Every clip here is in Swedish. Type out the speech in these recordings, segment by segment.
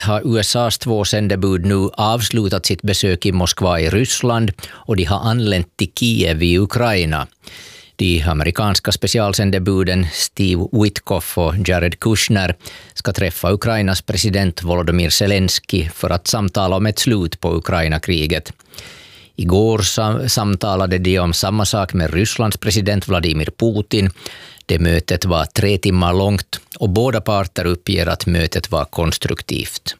har USAs 2 sändebud nu avslutat sitt besök i Moskva i Ryssland och de har anlänt till Kiev i Ukraina. De amerikanska specialsändebuden Steve Witkoff och Jared Kushner ska träffa Ukrainas president Volodymyr Zelensky för att samtala om ett slut på Ukraina-kriget. Igår samtalade de om samma sak med Rysslands president Vladimir Putin. Det mötet var 3 timmar långt och båda parter uppger att mötet var konstruktivt.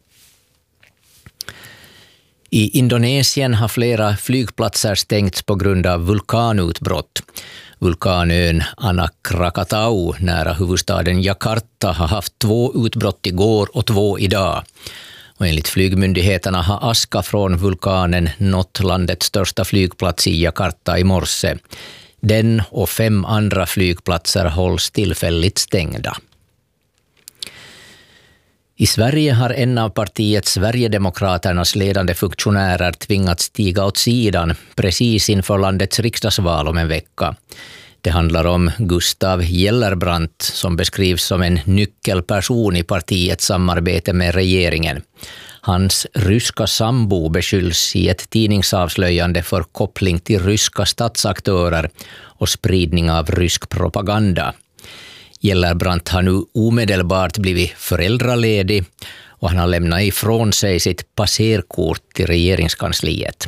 I Indonesien har flera flygplatser stängts på grund av vulkanutbrott. Vulkanön Anak Krakatau nära huvudstaden Jakarta har haft 2 utbrott igår och 2 idag. Och enligt flygmyndigheterna har aska från vulkanen nått landets största flygplats i Jakarta i morse. Den och 5 andra flygplatser hålls tillfälligt stängda. I Sverige har en av partiet Sverigedemokraternas ledande funktionärer tvingats stiga åt sidan precis inför landets riksdagsval om en vecka. Det handlar om Gustav Gellerbrandt som beskrivs som en nyckelperson i partiets samarbete med regeringen. Hans ryska sambo beskylls i ett tidningsavslöjande för koppling till ryska statsaktörer och spridning av rysk propaganda. Gellerbrandt har nu omedelbart blivit föräldraledig och han har lämnat ifrån sig sitt passerkort till regeringskansliet.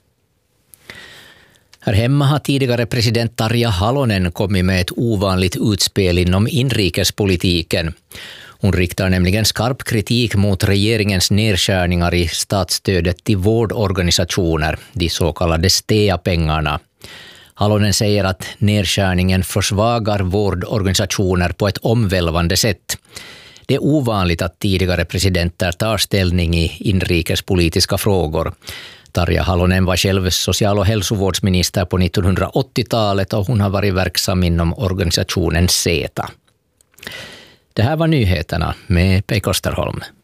Här hemma har tidigare president Tarja Halonen kommit med ett ovanligt utspel inom inrikespolitiken. Hon riktar nämligen skarp kritik mot regeringens nedskärningar i statsstödet till vårdorganisationer, de så kallade STEA-pengarna. Halonen säger att nedskärningen försvagar vårdorganisationer på ett omvälvande sätt. Det är ovanligt att tidigare presidenter tar ställning i inrikespolitiska frågor. Tarja Halonen var själv social- och hälsovårdsminister på 1980-talet och hon har varit verksam inom organisationen SETA. Det här var nyheterna med Pekka Österholm.